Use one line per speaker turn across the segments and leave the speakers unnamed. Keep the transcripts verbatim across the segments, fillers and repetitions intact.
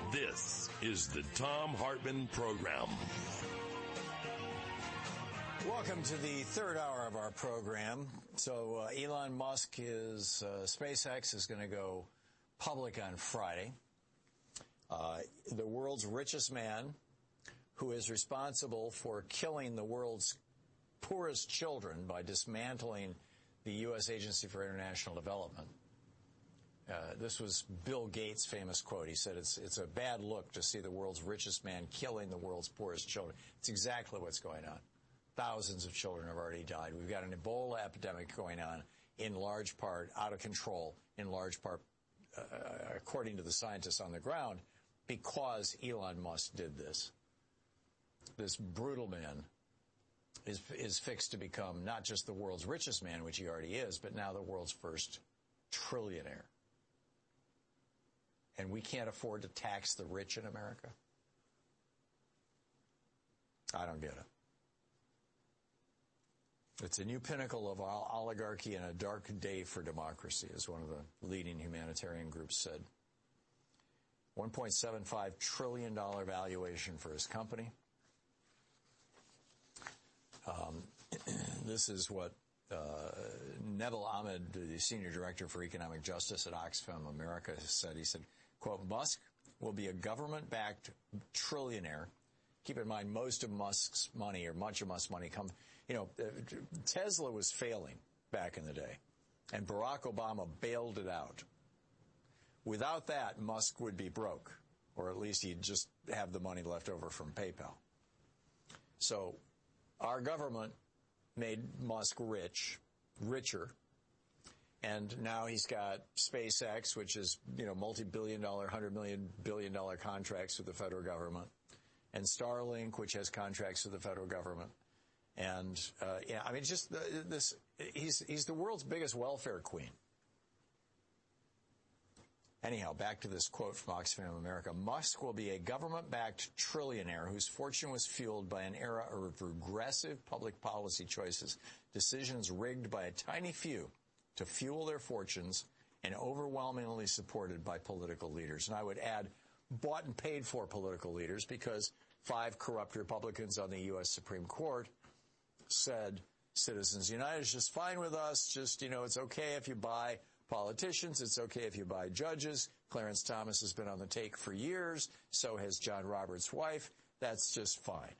This is the Thom Hartmann Program.
Welcome to the third hour of our program. So uh, Elon Musk, is uh, SpaceX is going to go public on Friday. Uh, the world's richest man, who is responsible for killing the world's poorest children by dismantling the U S Agency for International Development. Uh, this was Bill Gates' famous quote. He said, it's, it's a bad look to see the world's richest man killing the world's poorest children. It's exactly what's going on. Thousands of children have already died. We've got an Ebola epidemic going on, in large part, out of control, in large part, uh, according to the scientists on the ground, because Elon Musk did this. This brutal man is, is fixed to become not just the world's richest man, which he already is, but now the world's first trillionaire. And we can't afford to tax the rich in America? I don't get it. It's a new pinnacle of oligarchy and a dark day for democracy, as one of the leading humanitarian groups said. one point seven five trillion dollars valuation for his company. Um, this is what uh, Neville Ahmed, the Senior Director for Economic Justice at Oxfam America, said. He said, quote, Musk will be a government-backed trillionaire. Keep in mind, most of Musk's money, or much of Musk's money, come, you know, Tesla was failing back in the day, and Barack Obama bailed it out. Without that, Musk would be broke, or at least he'd just have the money left over from PayPal. So our government made Musk rich, richer, and now he's got SpaceX, which is, you know, multi-billion dollar, hundred million billion dollar contracts with the federal government, and Starlink, which has contracts with the federal government. And, uh, yeah, I mean, just this, he's, he's the world's biggest welfare queen. Anyhow, back to this quote from Oxfam America. Musk will be a government-backed trillionaire whose fortune was fueled by an era of regressive public policy choices, decisions rigged by a tiny few to fuel their fortunes, and overwhelmingly supported by political leaders. And I would add, bought and paid for political leaders, because five corrupt Republicans on the U S Supreme Court said Citizens United is just fine with us. Just, you know, it's okay if you buy politicians. It's okay if you buy judges. Clarence Thomas has been on the take for years. So has John Roberts' wife. That's just fine.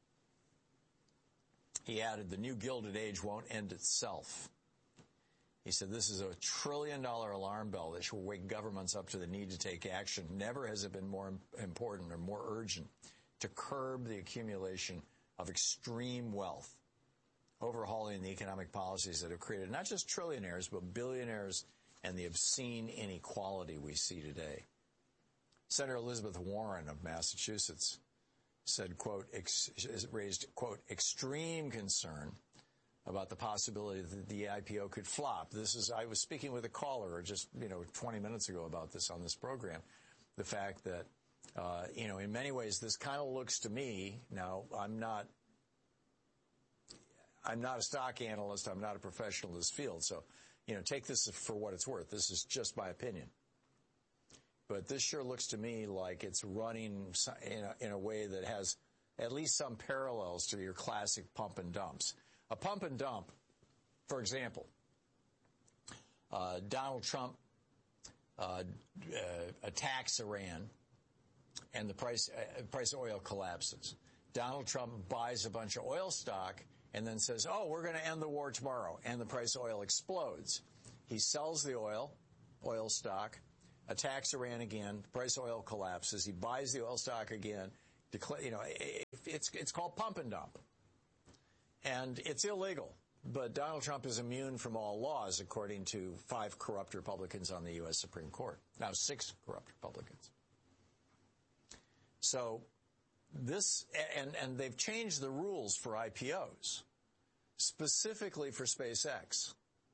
He added, the new Gilded Age won't end itself. He said, this is a trillion dollar alarm bell that should wake governments up to the need to take action. Never has it been more important or more urgent to curb the accumulation of extreme wealth, overhauling the economic policies that have created not just trillionaires, but billionaires and the obscene inequality we see today. Senator Elizabeth Warren of Massachusetts said, quote, ex- raised, quote, extreme concern about the possibility that the I P O could flop. This is, I was speaking with a caller just, you know, twenty minutes ago about this on this program. The fact that, uh, you know, in many ways, this kind of looks to me, now, I'm not, I'm not a stock analyst, I'm not a professional in this field, so, you know, take this for what it's worth. This is just my opinion. But this sure looks to me like it's running in a, in a way that has at least some parallels to your classic pump and dumps. A pump and dump, for example, uh, Donald Trump uh, uh, attacks Iran, and the price uh, price of oil collapses. Donald Trump buys a bunch of oil stock and then says, oh, we're going to end the war tomorrow, and the price of oil explodes. He sells the oil, oil stock, attacks Iran again, the price of oil collapses. He buys the oil stock again. Declare, you know, it's it's called pump and dump. And it's illegal, but Donald Trump is immune from all laws, according to five corrupt Republicans on the U S Supreme Court. Now six corrupt Republicans. So this, and, and they've changed the rules for I P Os, specifically for SpaceX,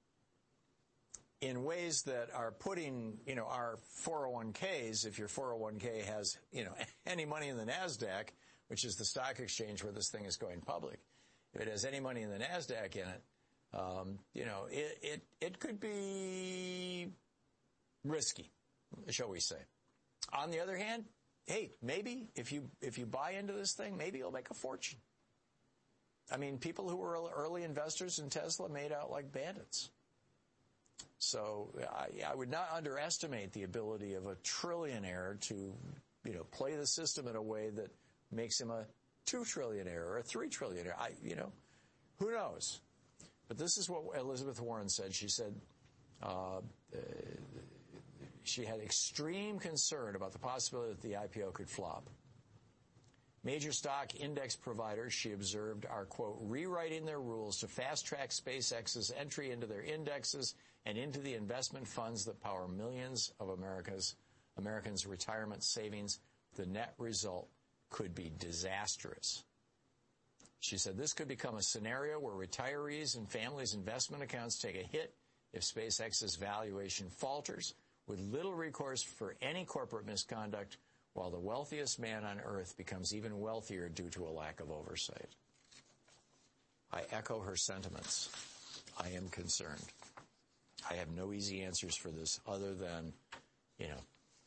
in ways that are putting, you know, our four oh one k's, if your four oh one k has, you know, any money in the NASDAQ, which is the stock exchange where this thing is going public, if it has any money in the NASDAQ in it, um, you know, it, it, it could be risky, shall we say. On the other hand, hey, maybe if you if you buy into this thing, maybe you'll make a fortune. I mean, people who were early investors in Tesla made out like bandits. So I, I would not underestimate the ability of a trillionaire to, you know, play the system in a way that makes him a two trillionaire or a three trillionaire. I, you know, who knows? But this is what Elizabeth Warren said. She said uh, uh, she had extreme concern about the possibility that the I P O could flop. Major stock index providers, she observed, are, quote, rewriting their rules to fast-track SpaceX's entry into their indexes and into the investment funds that power millions of America's Americans' retirement savings. The net result could be disastrous. She said this could become a scenario where retirees and families' investment accounts take a hit if SpaceX's valuation falters, with little recourse for any corporate misconduct, while the wealthiest man on Earth becomes even wealthier due to a lack of oversight. I echo her sentiments. I am concerned. I have no easy answers for this other than, you know,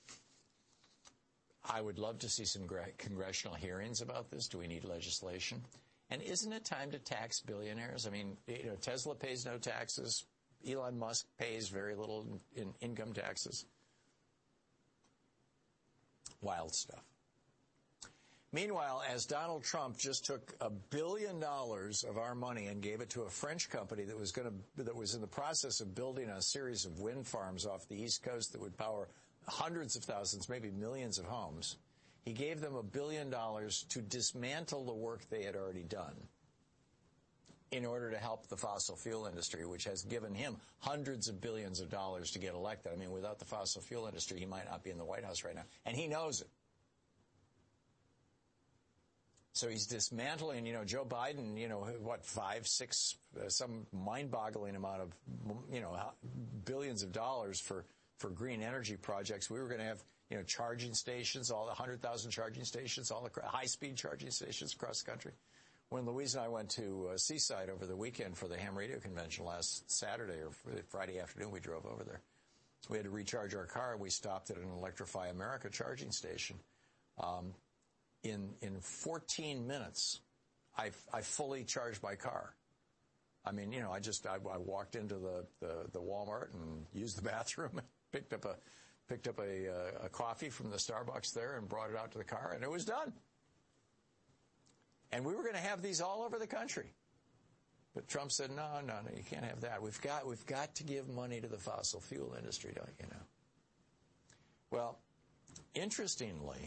I would love to see some congressional hearings about this. Do we need legislation? And isn't it time to tax billionaires? I mean, you know, Tesla pays no taxes. Elon Musk pays very little in, in income taxes. Wild stuff. Meanwhile, as Donald Trump just took a billion dollars of our money and gave it to a French company that was going to that was in the process of building a series of wind farms off the East Coast that would power hundreds of thousands, maybe millions of homes, he gave them a billion dollars to dismantle the work they had already done in order to help the fossil fuel industry, which has given him hundreds of billions of dollars to get elected. I mean, without the fossil fuel industry, he might not be in the White House right now. And he knows it. So he's dismantling, you know, Joe Biden, you know, what, five, six, uh, some mind-boggling amount of, you know, billions of dollars for, for green energy projects. We were going to have, you know, charging stations, all the one hundred thousand charging stations, all the high-speed charging stations across the country. When Louise and I went to uh, Seaside over the weekend for the ham radio convention last Saturday or Friday afternoon, we drove over there. We had to recharge our car. We stopped at an Electrify America charging station. Um, in in fourteen minutes, I, I fully charged my car. I mean, you know, I just I, I walked into the, the, the Walmart and used the bathroom, and picked up a picked up a, a coffee from the Starbucks there, and brought it out to the car, and it was done. And we were going to have these all over the country. But Trump said, no, no, no, you can't have that. We've got, we've got to give money to the fossil fuel industry, don't you know? Well, interestingly,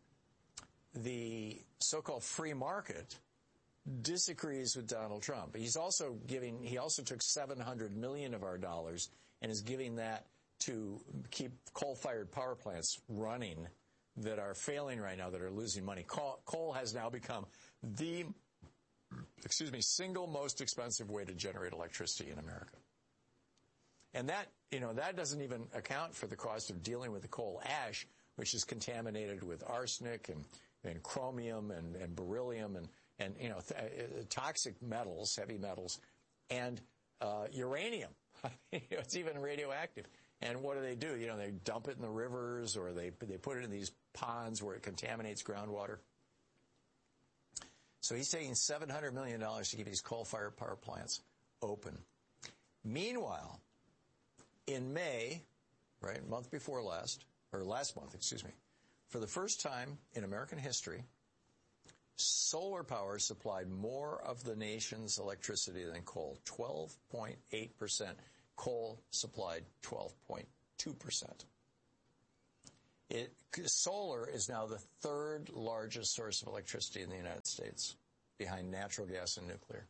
the so-called free market disagrees with Donald Trump. He's also giving, he also took seven hundred million dollars of our dollars and is giving that to keep coal-fired power plants running that are failing right now, that are losing money. Coal, coal has now become the, excuse me, single most expensive way to generate electricity in America. And that, you know, that doesn't even account for the cost of dealing with the coal ash, which is contaminated with arsenic and, and chromium and, and beryllium and, and, you know, th- toxic metals, heavy metals, and uh, uranium. You know, it's even radioactive. And what do they do? You know, they dump it in the rivers, or they they put it in these ponds where it contaminates groundwater. So he's taking seven hundred million dollars to keep these coal-fired power plants open. Meanwhile, in May, right, month before last, or last month, excuse me, for the first time in American history, solar power supplied more of the nation's electricity than coal, twelve point eight percent. Coal supplied twelve point two percent. It, solar is now the third largest source of electricity in the United States, behind natural gas and nuclear.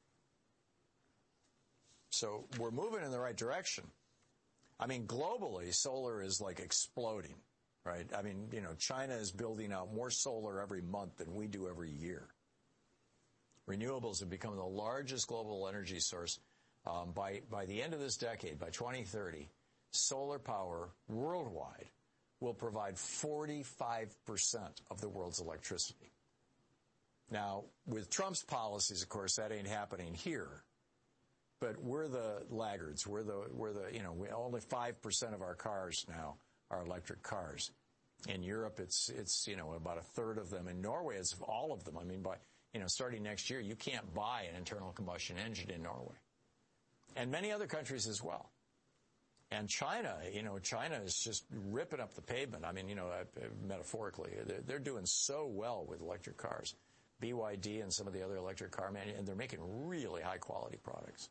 So we're moving in the right direction. I mean, globally, solar is like exploding, right? I mean, you know, China is building out more solar every month than we do every year. Renewables have become the largest global energy source. Um, by, by the end of this decade, by twenty thirty, solar power worldwide will provide forty-five percent of the world's electricity. Now, with Trump's policies, of course, that ain't happening here. But we're the laggards. We're the, we're the, you know, we, only five percent of our cars now are electric cars. In Europe, it's, it's, you know, about a third of them. In Norway, it's all of them. I mean, by, you know, starting next year, you can't buy an internal combustion engine in Norway. And many other countries as well. And China, you know, China is just ripping up the pavement. I mean, you know, metaphorically, they're, they're doing so well with electric cars. B Y D and some of the other electric car manufacturers, and they're making really high-quality products.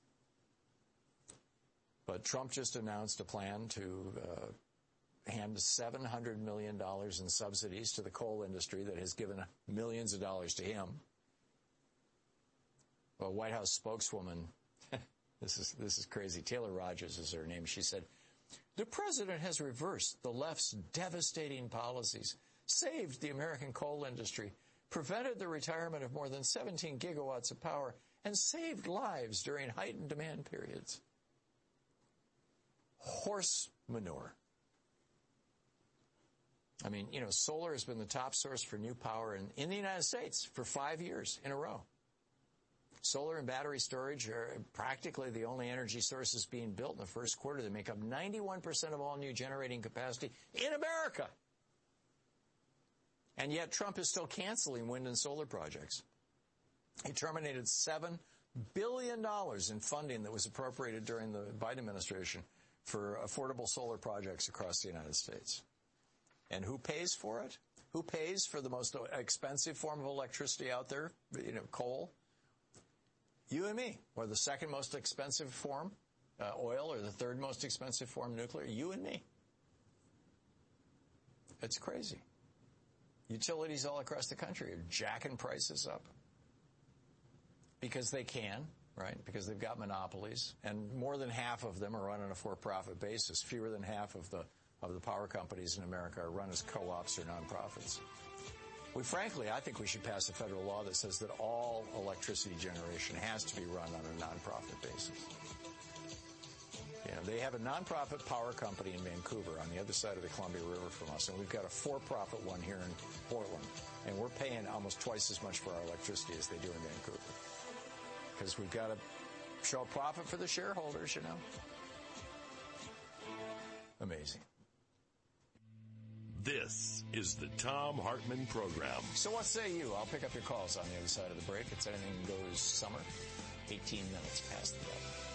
But Trump just announced a plan to uh, hand seven hundred million dollars in subsidies to the coal industry that has given millions of dollars to him. A White House spokeswoman, this is this is crazy, Taylor Rogers is her name, she said, "The president has reversed the left's devastating policies, saved the American coal industry, prevented the retirement of more than seventeen gigawatts of power, and saved lives during heightened demand periods." Horse manure. I mean, you know, solar has been the top source for new power in, in the United States for five years in a row. Solar and battery storage are practically the only energy sources being built in the first quarter. They make up ninety-one percent of all new generating capacity in America. And yet Trump is still canceling wind and solar projects. He terminated seven billion dollars in funding that was appropriated during the Biden administration for affordable solar projects across the United States. And who pays for it? Who pays for the most expensive form of electricity out there, you know, coal? You and me. Or the second most expensive form, uh, oil, or the third most expensive form, nuclear? You and me. It's crazy. Utilities all across the country are jacking prices up because they can, right? Because they've got monopolies, and more than half of them are run on a for-profit basis. Fewer than half of the of the power companies in America are run as co-ops or nonprofits. We frankly, I think we should pass a federal law that says that all electricity generation has to be run on a nonprofit basis. You know, they have a nonprofit power company in Vancouver on the other side of the Columbia River from us, and we've got a for-profit one here in Portland, and we're paying almost twice as much for our electricity as they do in Vancouver. Because we've got to show a profit for the shareholders, you know. Amazing.
This is the Thom Hartmann Program.
So what say you? I'll pick up your calls on the other side of the break. It's Anything Goes Summer, eighteen minutes past the hour.